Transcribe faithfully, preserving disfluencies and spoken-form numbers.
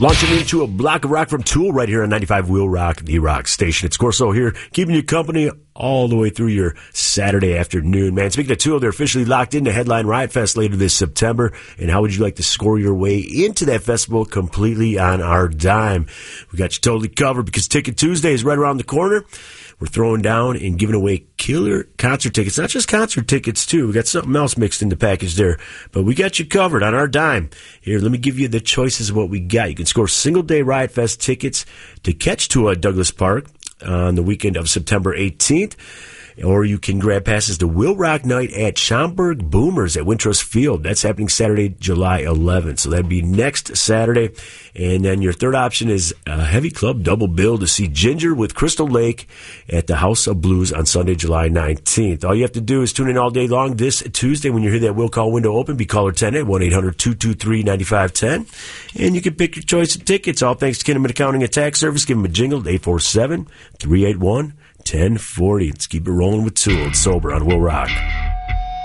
Launching into a block of rock from Tool right here on ninety-five Will Rock, the rock station. It's Corso here, keeping you company all the way through your Saturday afternoon, man. Speaking of Tool, they're officially locked into Headline Riot Fest later this September. And how would you like to score your way into that festival completely on our dime? We got you totally covered because Ticket Tuesday is right around the corner. We're throwing down and giving away killer concert tickets. Not just concert tickets, too. We got something else mixed in the package there. But we got you covered on our dime. Here, let me give you the choices of what we got. You can score single-day Riot Fest tickets to catch to uh, Douglas Park on the weekend of September eighteenth. Or you can grab passes to Will Rock Night at Schaumburg Boomers at Wintrust Field. That's happening Saturday, July eleventh. So that'd be next Saturday. And then your third option is a Heavy Club double bill to see Ginger with Crystal Lake at the House of Blues on Sunday, July nineteenth. All you have to do is tune in all day long this Tuesday when you hear that will call window open. Be caller ten at one eight hundred two two three nine five one zero. And you can pick your choice of tickets. All thanks to Kinnaman Accounting and Tax Service. Give them a jingle, eight four seven, three eight one, ten forty. Let's keep it rolling with Tool and Sober on Will Rock.